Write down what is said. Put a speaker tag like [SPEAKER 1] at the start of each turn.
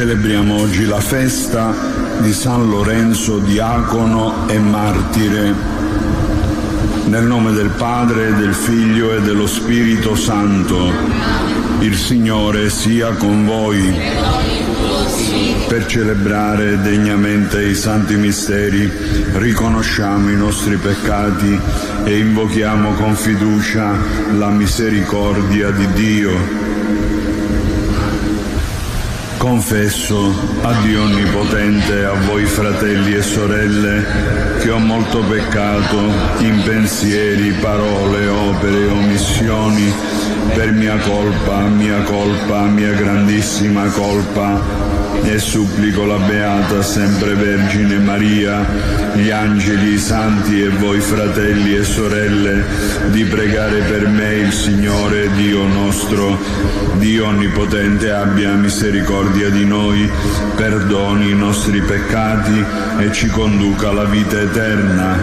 [SPEAKER 1] Celebriamo oggi la festa di San Lorenzo, diacono e martire. Nel nome del Padre, del Figlio e dello Spirito Santo. Il Signore sia con voi. Per celebrare degnamente i santi misteri, riconosciamo i nostri peccati e invochiamo con fiducia la misericordia di Dio. Confesso a Dio Onnipotente, a voi fratelli e sorelle, che ho molto peccato in pensieri, parole, opere e omissioni, per mia colpa, mia grandissima colpa, e supplico la Beata Sempre Vergine Maria, gli angeli, i santi e voi fratelli e sorelle, di pregare per me il Signore Dio nostro. Dio Onnipotente abbia misericordia di noi, perdoni i nostri peccati e ci conduca alla vita eterna.